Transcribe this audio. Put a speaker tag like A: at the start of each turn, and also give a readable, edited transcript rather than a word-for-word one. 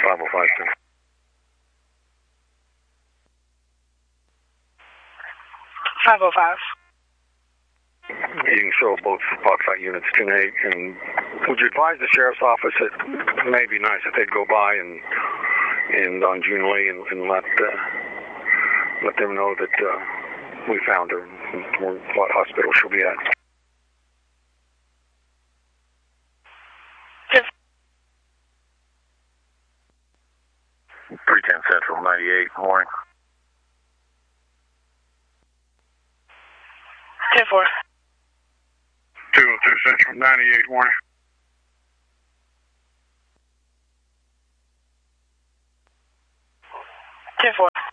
A: 505.
B: 505.
A: You can show both box site units 10 8. And would you advise the sheriff's office that it may be nice if they'd go by and on June Lee and let them know that we found her and what hospital she'll be at. 310 Central, 98, morning.
B: 10-4.
A: 202 Central, 98, morning.
B: 10-4.